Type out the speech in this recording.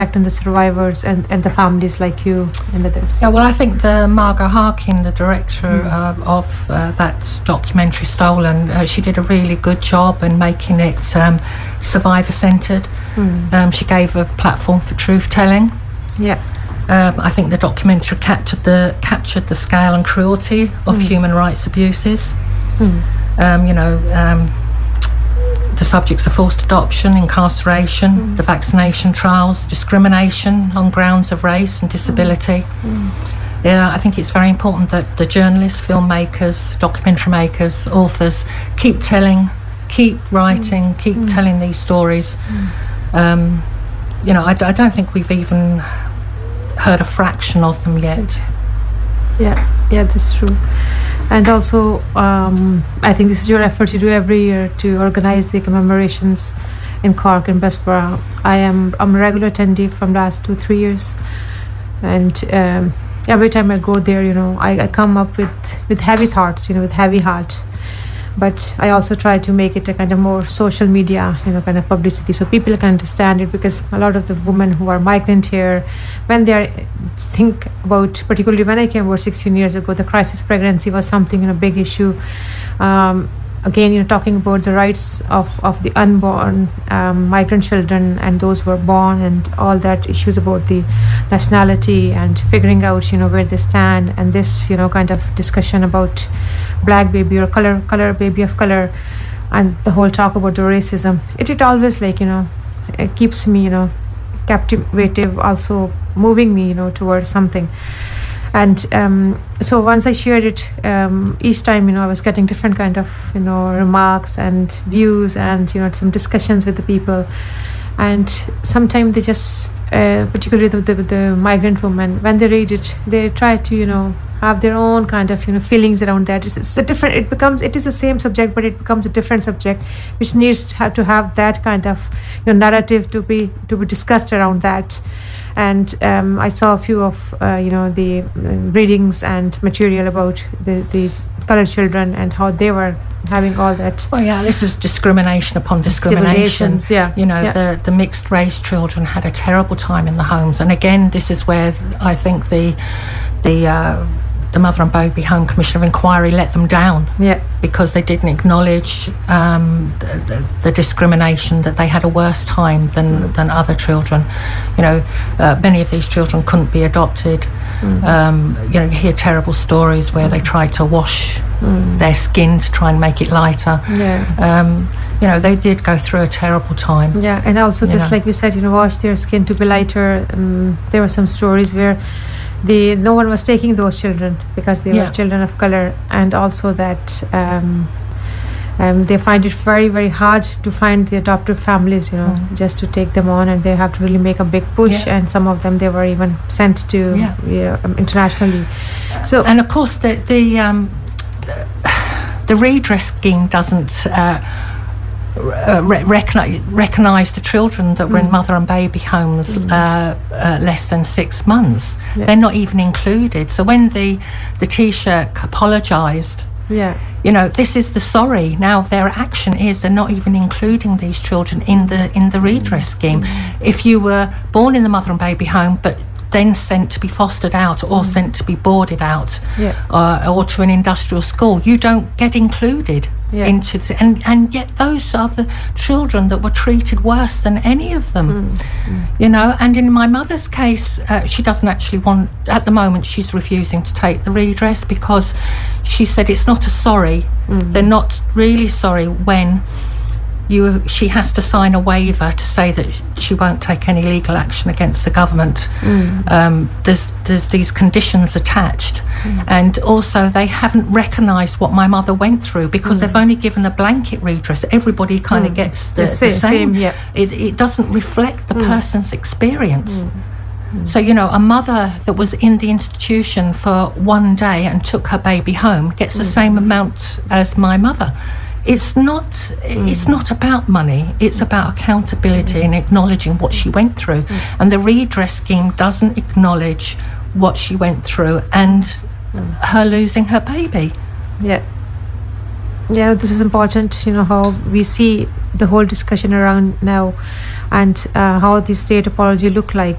on the survivors and the families like you and others? Yeah, well, I think the Margot Harkin, the director of that documentary Stolen, she did a really good job in making it survivor-centred. She gave a platform for truth-telling. Yeah. I think the documentary captured the scale and cruelty of human rights abuses. The subjects of forced adoption, incarceration, the vaccination trials, discrimination on grounds of race and disability. Yeah, I think it's very important that the journalists, filmmakers, documentary makers, authors keep telling, keep writing, keep telling these stories. I don't think we've even heard a fraction of them yet. Yeah, that's true. And also, I think this is your effort you do every year to organize the commemorations in Cork and Bessborough. I'm a regular attendee from last 2-3 years, and every time I go there, I come up with heavy thoughts, with heavy heart. But I also try to make it a kind of more social media, kind of publicity, so people can understand it, because a lot of the women who are migrant here, when they think about, particularly when I came over 16 years ago, the crisis pregnancy was something, a big issue. Again, talking about the rights of the unborn migrant children and those who were born, and all that issues about the nationality and figuring out, where they stand, and this, kind of discussion about black baby or color baby of color, and the whole talk about the racism. It always it keeps me, captivative, also moving me, towards something. And so once I shared it, each time, I was getting different kind of, remarks and views and, some discussions with the people. And sometimes they just, particularly the migrant women, when they read it, they try to, have their own kind of, feelings around that. It's a different, it is the same subject, but it becomes a different subject, which needs to have that kind of, narrative to be discussed around that. And I saw a few of the readings and material about the colored children and how they were having all that. Well, yeah, this was discrimination upon discrimination. The mixed race children had a terrible time in the homes, and again, this is where I think the Mother and Baby Home Commission of Inquiry let them down, because they didn't acknowledge the discrimination, that they had a worse time than other children. Many of these children couldn't be adopted. You hear terrible stories where they try to wash their skin to try and make it lighter. They did go through a terrible time. Yeah, and also this, like you said, wash their skin to be lighter. There were some stories where no one was taking those children because they were children of color, and also that they find it very, very hard to find the adoptive families, just to take them on, and they have to really make a big push. And some of them, they were even sent to internationally. So, and of course, the redress scheme doesn't recognise the children that were in mother and baby homes less than 6 months. They're not even included. So when the Taoiseach apologised, this is the sorry. Now their action is they're not even including these children in the redress scheme. If you were born in the mother and baby home but then sent to be fostered out or sent to be boarded out or to an industrial school, you don't get included into and yet those are the children that were treated worse than any of them. And in my mother's case, she doesn't actually want, at the moment she's refusing to take the redress, because she said it's not a sorry. They're not really sorry when she has to sign a waiver to say that she won't take any legal action against the government. There's these conditions attached, and also they haven't recognised what my mother went through, because they've only given a blanket redress. Everybody kind of gets the same. It doesn't reflect the person's experience. So, a mother that was in the institution for 1 day and took her baby home gets the same amount as my mother. It's not about money, it's about accountability and acknowledging what she went through. And the redress scheme doesn't acknowledge what she went through and her losing her baby. This is important, how we see the whole discussion around now, and how the state apology look like